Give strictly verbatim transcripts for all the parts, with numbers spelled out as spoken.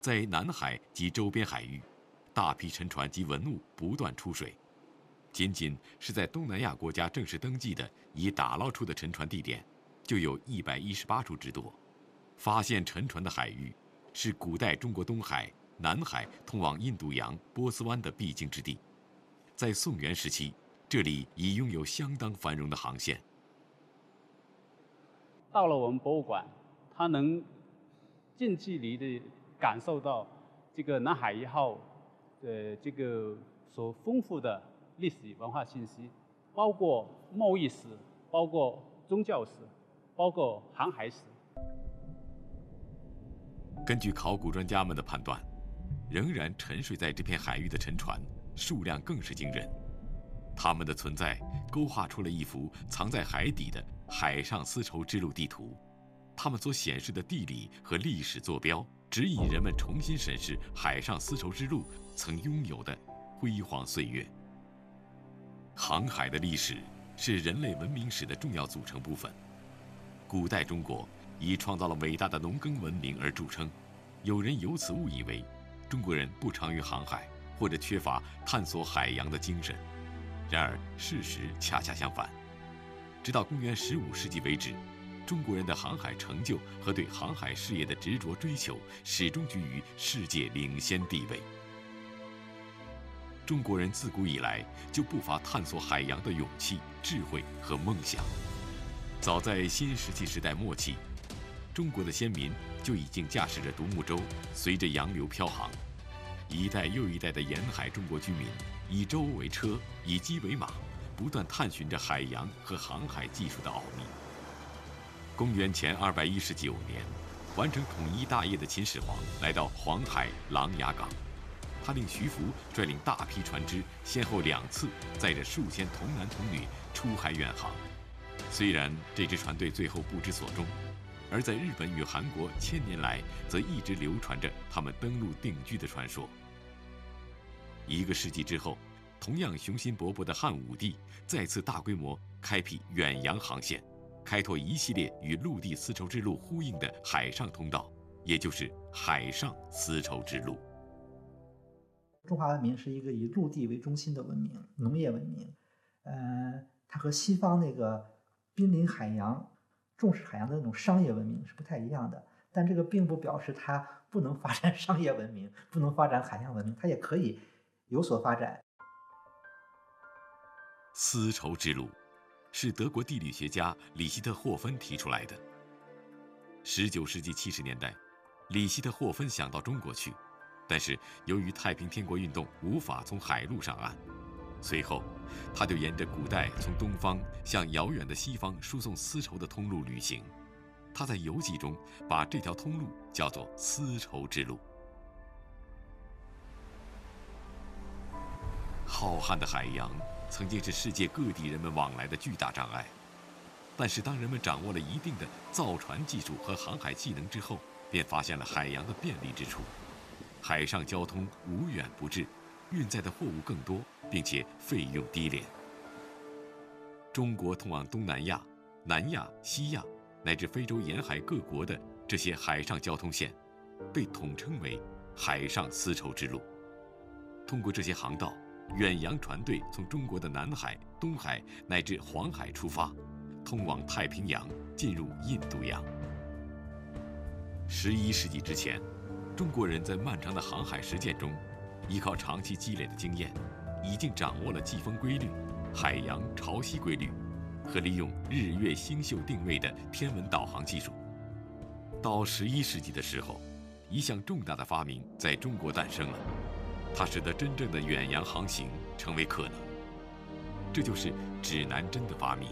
在南海及周边海域，大批沉船及文物不断出水。仅仅是在东南亚国家正式登记的已打捞出的沉船地点，就有一百一十八处之多。发现沉船的海域是古代中国东海、南海通往印度洋、波斯湾的必经之地。在宋元时期，这里已拥有相当繁荣的航线。 到了我们博物馆，它能近距离的感受到这个南海一号，呃，这个所丰富的历史文化信息，包括贸易史，包括宗教史，包括航海史。 根据考古专家们的判断，仍然沉睡在这片海域的沉船数量更是惊人。它们的存在勾画出了一幅藏在海底的海上丝绸之路地图，它们所显示的地理和历史坐标，指引人们重新审视海上丝绸之路曾拥有的辉煌岁月。航海的历史是人类文明史的重要组成部分。古代中国以创造了伟大的农耕文明而著称，有人由此误以为中国人不长于航海，或者缺乏探索海洋的精神。然而事实恰恰相反，直到公元十五世纪为止，中国人的航海成就和对航海事业的执着追求始终居于世界领先地位。中国人自古以来就不乏探索海洋的勇气、智慧和梦想。早在新石器时代末期，中国的先民就已经驾驶着独木舟，随着洋流飘航。一代又一代的沿海中国居民以舟为车，以机为马，不断探寻着海洋和航海技术的奥秘。公元前二百一十九年，完成统一大业的秦始皇来到黄海琅琊港，他令徐福率领大批船只，先后两次载着数千童男童女出海远航。虽然这支船队最后不知所终，而在日本与韩国千年来则一直流传着他们登陆定居的传说。一个世纪之后，同样雄心勃勃的汉武帝再次大规模开辟远洋航线，开拓一系列与陆地丝绸之路呼应的海上通道，也就是海上丝绸之路。 中华文明是一个以陆地为中心的文明，农业文明。呃，它和西方那个濒临海洋、重视海洋的那种商业文明是不太一样的。但这个并不表示它不能发展商业文明，不能发展海洋文明，它也可以有所发展。 丝绸之路是德国地理学家里希特霍芬提出来的。十九世纪七十年代，里希特霍芬想到中国去，但是由于太平天国运动无法从海路上岸，随后他就沿着古代从东方向遥远的西方输送丝绸的通路旅行。他在游记中把这条通路叫做丝绸之路。浩瀚的海洋曾经是世界各地人们往来的巨大障碍，但是当人们掌握了一定的造船技术和航海技能之后，便发现了海洋的便利之处。海上交通无远不至，运载的货物更多，并且费用低廉。中国通往东南亚、南亚、西亚乃至非洲沿海各国的这些海上交通线，被统称为海上丝绸之路。通过这些航道，远洋船队从中国的南海、东海乃至黄海出发，通往太平洋，进入印度洋。十一世纪之前，中国人在漫长的航海实践中，依靠长期积累的经验，已经掌握了季风规律、海洋潮汐规律和利用日月星宿定位的天文导航技术。到十一世纪的时候，一项重大的发明在中国诞生了，它使得真正的远洋航行成为可能。这就是指南针的发明。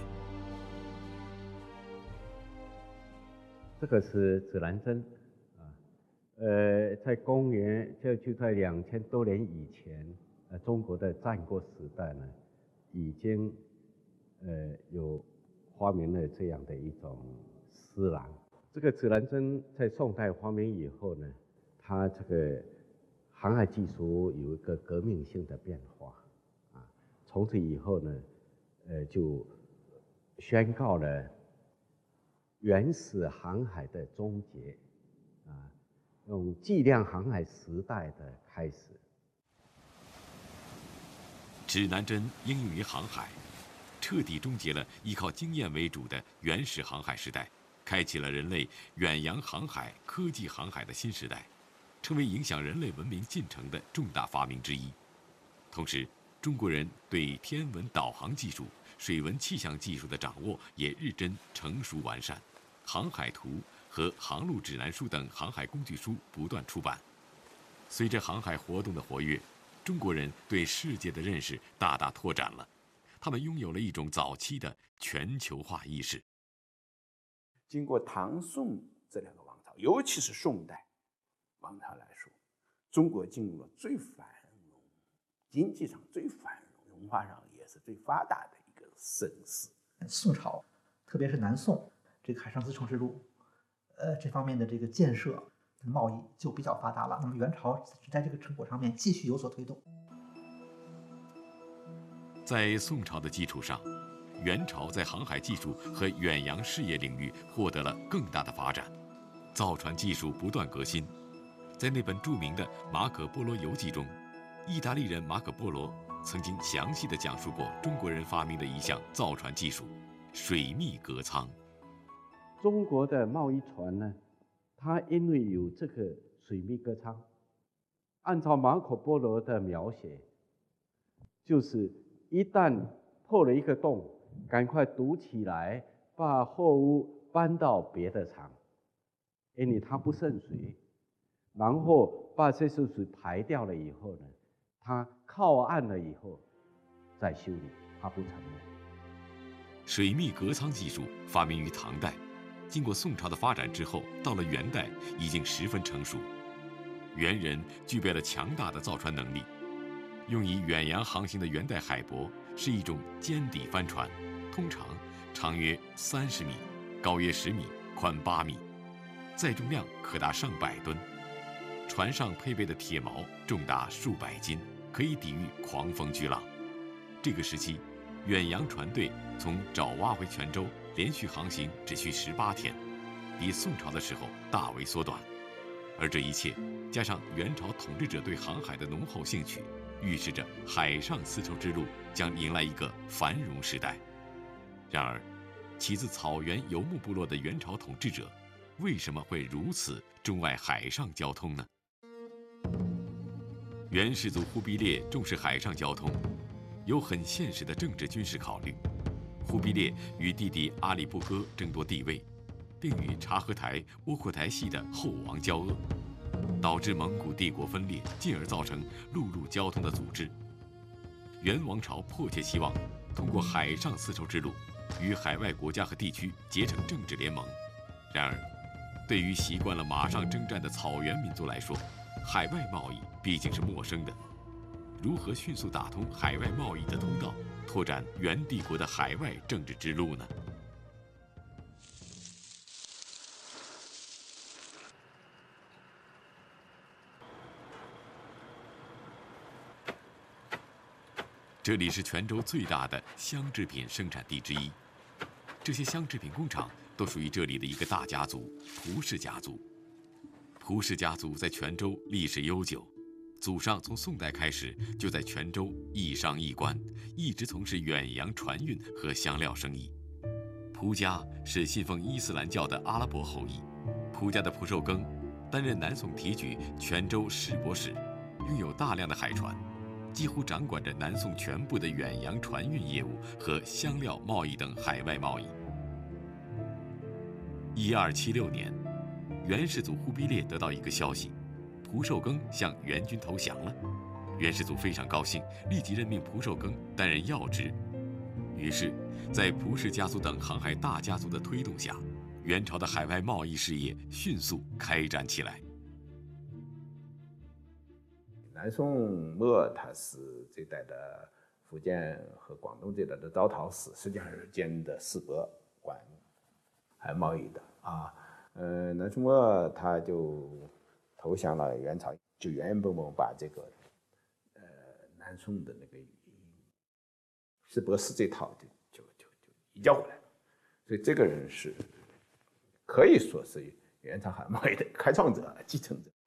这个是指南针啊，呃，在公元就就在两千多年以前，呃，中国的战国时代呢，已经呃有发明了这样的一种丝囊。这个指南针在宋代发明以后呢，它这个航海技术有一个革命性的变化啊，从此以后呢，呃，就宣告了原始航海的终结啊， 用计量航海时代的开始。 指南针应用于航海，彻底终结了依靠经验为主的原始航海时代，开启了人类远洋航海、科技航海的新时代，成为影响人类文明进程的重大发明之一。同时，中国人对天文导航技术、水文气象技术的掌握也日臻成熟完善，航海图和航路指南书等航海工具书不断出版。随着航海活动的活跃，中国人对世界的认识大大拓展了，他们拥有了一种早期的全球化意识。 经过唐宋这两个王朝，尤其是宋代王朝来说，中国进入了最繁荣、经济上最繁荣、文化上也是最发达的一个盛世。 宋朝，特别是南宋这个海上丝绸之路，呃，这方面的这个建设、贸易就比较发达了。那么元朝在这个成果上面继续有所推动。 在宋朝的基础上，元朝在航海技术和远洋事业领域获得了更大的发展，造船技术不断革新。在那本著名的《马可·波罗游记》中，意大利人马可·波罗曾经详细地讲述过中国人发明的一项造船技术——水密隔舱。 中国的贸易船呢，它因为有这个水密隔舱，按照马可·波罗的描写，就是一旦破了一个洞，赶快堵起来，把货物搬到别的厂，因为它不渗水。然后把这些水排掉了以后呢，它靠岸了以后再修理，它不沉没。 水密隔舱技术发明于唐代，经过宋朝的发展之后，到了元代已经十分成熟。元人具备了强大的造船能力。用以远洋航行的元代海舶是一种尖底帆船，通常长约三十米，高约十米，宽八米，载重量可达上百吨。船上配备的铁锚重达数百斤，可以抵御狂风巨浪。这个时期，远洋船队从爪哇回泉州连续航行只需十八天，比宋朝的时候大为缩短。而这一切加上元朝统治者对航海的浓厚兴趣，预示着海上丝绸之路将迎来一个繁荣时代。然而，起自草原游牧部落的元朝统治者，为什么会如此钟爱海上交通呢？元世祖忽必烈重视海上交通，有很现实的政治军事考虑。忽必烈与弟弟阿里不哥争夺帝位，并与察合台、窝阔台系的后王交恶，导致蒙古帝国分裂，进而造成陆路交通的阻滞。元王朝迫切希望通过海上丝绸之路与海外国家和地区结成政治联盟。然而，对于习惯了马上征战的草原民族来说，海外贸易毕竟是陌生的。如何迅速打通海外贸易的通道，拓展元帝国的海外政治之路呢？这里是泉州最大的香制品生产地之一，这些香制品工厂都属于这里的一个大家族——蒲氏家族。蒲氏家族在泉州历史悠久，祖上从宋代开始就在泉州一商一官，一直从事远洋船运和香料生意。蒲家是信奉伊斯兰教的阿拉伯后裔，蒲家的蒲寿庚担任南宋提举泉州市舶使，拥有大量的海船，几乎掌管着南宋全部的远洋船运业务和香料贸易等海外贸易。一二七六年，元世祖忽必烈得到一个消息，蒲寿庚向元军投降了。元世祖非常高兴，立即任命蒲寿庚担任要职。于是，在蒲氏家族等航海大家族的推动下，元朝的海外贸易事业迅速开展起来。 南宋末，他是这代的福建和广东这代的招讨使，实际上是兼的世伯管海贸易的啊。呃，南宋末他就投降了元朝，就原原本本把这个呃南宋的那个世伯使这套就就就就移交回来了。所以这个人是可以说是元朝海贸易的开创者、继承者。